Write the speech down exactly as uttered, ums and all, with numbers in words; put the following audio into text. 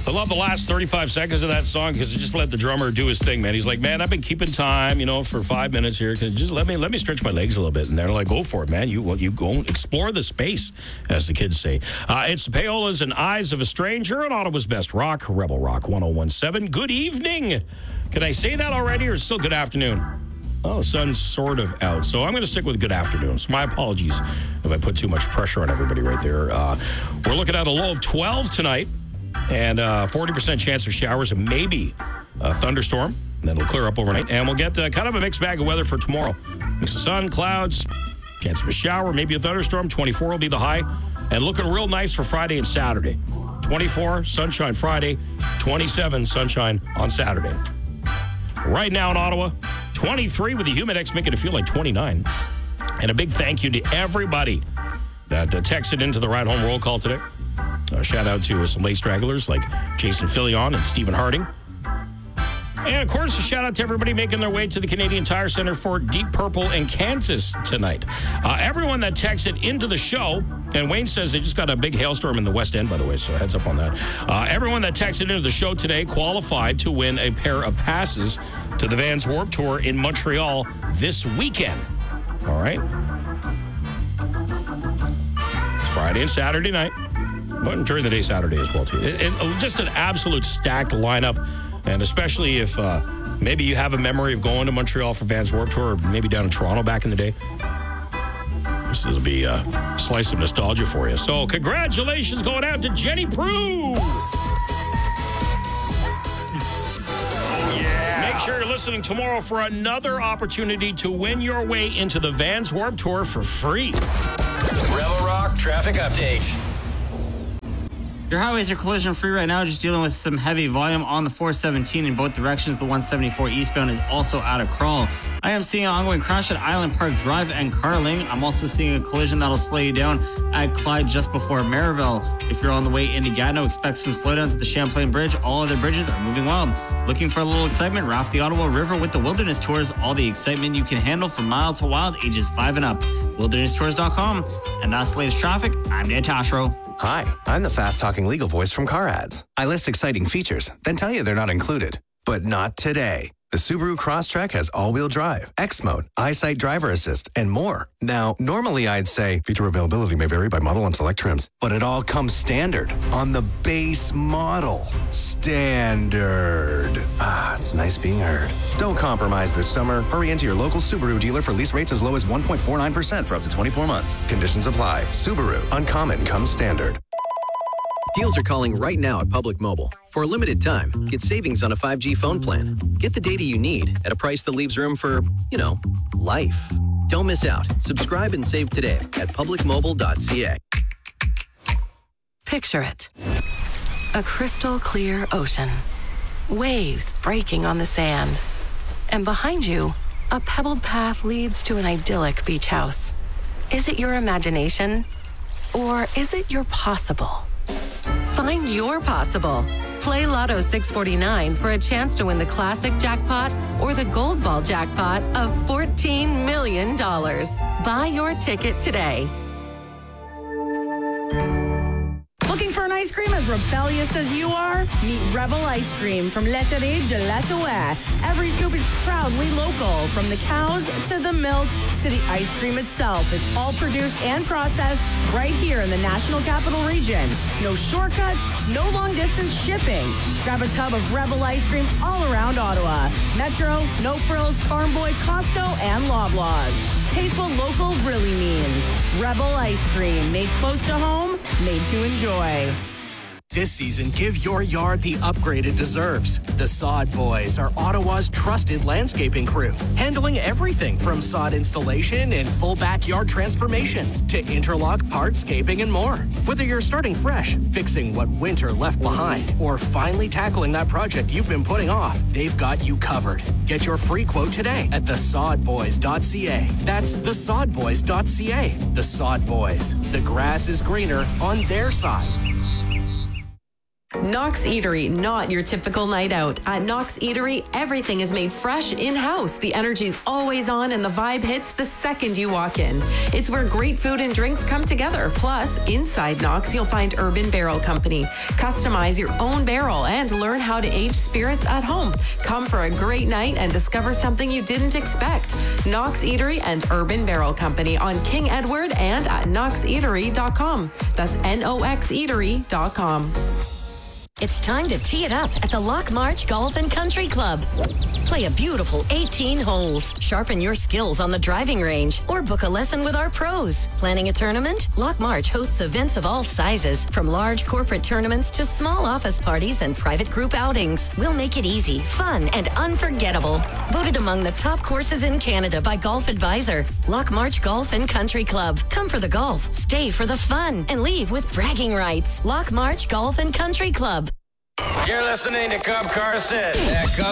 I love the last thirty-five seconds of that song because it just let the drummer do his thing, man. He's like, man, I've been keeping time, you know, for five minutes here. Can you just let me let me stretch my legs a little bit? And they're like, go for it, man. You you go explore the space, as the kids say. Uh, it's the Payolas and Eyes of a Stranger on Ottawa's Best Rock, Rebel Rock one oh one point seven. Good evening. Can I say that already, or still good afternoon? Oh, the sun's sort of out, so I'm going to stick with good afternoon. So my apologies if I put too much pressure on everybody right there. Uh, we're looking at a low of twelve tonight. And uh, forty percent chance of showers and maybe a thunderstorm. And then it'll clear up overnight. And we'll get uh, kind of a mixed bag of weather for tomorrow. Mix of sun, clouds, chance of a shower, maybe a thunderstorm. twenty-four will be the high. And looking real nice for Friday and Saturday. twenty-four, sunshine Friday. twenty-seven, sunshine on Saturday. Right now in Ottawa, twenty-three with the Humidex making it feel like twenty-nine. And a big thank you to everybody that uh, texted into the Ride Home roll call today. A shout out to uh, some late stragglers like Jason Filion and Stephen Harding. And, of course, a shout out to everybody making their way to the Canadian Tire Center for Deep Purple in Kansas tonight. Uh, everyone that texted into the show, and Wayne says they just got a big hailstorm in the West End, by the way, so heads up on that. Uh, everyone that texted into the show today qualified to win a pair of passes to the Vans Warped Tour in Montreal this weekend. All right? It's Friday and Saturday night. But during the day, Saturday as well, too. It, it, just an absolute stacked lineup, and especially if uh, maybe you have a memory of going to Montreal for Vans Warped Tour, or maybe down in Toronto back in the day. This will be a slice of nostalgia for you. So congratulations going out to Jenny Prue. Yeah. Make sure you're listening tomorrow for another opportunity to win your way into the Vans Warped Tour for free. Rebel Rock traffic update. Your highways are collision-free right now, just dealing with some heavy volume on the four seventeen in both directions. The one seventy-four eastbound is also out of crawl. I am seeing an ongoing crash at Island Park Drive and Carling. I'm also seeing a collision that'll slow you down at Clyde just before Maryville. If you're on the way into Gatineau, expect some slowdowns at the Champlain Bridge. All other bridges are moving well. Looking for a little excitement? Raft the Ottawa River with the Wilderness Tours. All the excitement you can handle from mild to wild, ages five and up. wilderness tours dot com. And that's the latest traffic. I'm Dan Tashro. Hi, I'm the fast-talking legal voice from Car Ads. I list exciting features, then tell you they're not included. But not today. The Subaru Crosstrek has all-wheel drive, X-Mode, EyeSight driver assist, and more. Now, normally I'd say feature availability may vary by model and select trims, but it all comes standard on the base model. Standard. Ah, it's nice being heard. Don't compromise this summer. Hurry into your local Subaru dealer for lease rates as low as one point four nine percent for up to twenty-four months. Conditions apply. Subaru. Uncommon comes standard. Deals are calling right now at Public Mobile. For a limited time, get savings on a five G phone plan. Get the data you need at a price that leaves room for, you know, life. Don't miss out. Subscribe and save today at public mobile dot c a. Picture it. A crystal clear ocean. Waves breaking on the sand. And behind you, a pebbled path leads to an idyllic beach house. Is it your imagination? Or is it your possible? Find your possible. Play Lotto six forty-nine for a chance to win the classic jackpot or the gold ball jackpot of fourteen million dollars. Buy your ticket today. Looking for an ice cream as rebellious as you are? Meet Rebel Ice Cream from Laiterie de l'Ottawa. Every scoop is proudly local, from the cows to the milk to the ice cream itself. It's all produced and processed right here in the National Capital Region. No shortcuts, no long-distance shipping. Grab a tub of Rebel Ice Cream all around Ottawa. Metro, No Frills, Farm Boy, Costco, and Loblaws. Taste what local really means. Rebel Ice Cream, made close to home, made to enjoy. This season, give your yard the upgrade it deserves. The Sod Boys are Ottawa's trusted landscaping crew, handling everything from sod installation and full backyard transformations to interlock, hardscaping, and more. Whether you're starting fresh, fixing what winter left behind, or finally tackling that project you've been putting off, they've got you covered. Get your free quote today at the sod boys dot c a. That's the sod boys dot c a. The Sod Boys. The grass is greener on their side. Knox Eatery, not your typical night out. At Knox Eatery, everything is made fresh in-house. The energy's always on and the vibe hits the second you walk in. It's where great food and drinks come together. Plus, inside Knox, you'll find Urban Barrel Company. Customize your own barrel and learn how to age spirits at home. Come for a great night and discover something you didn't expect. Knox Eatery and Urban Barrel Company on King Edward and at knox eatery dot com. That's N O X eatery dot com. It's time to tee it up at the Lock March Golf and Country Club. Play a beautiful eighteen holes, sharpen your skills on the driving range, or book a lesson with our pros. Planning a tournament? Lock March hosts events of all sizes, from large corporate tournaments to small office parties and private group outings. We'll make it easy, fun, and unforgettable. Voted among the top courses in Canada by Golf Advisor. Lock March Golf and Country Club. Come for the golf, stay for the fun, and leave with bragging rights. Lock March Golf and Country Club. You're listening to Cub Carson at Cub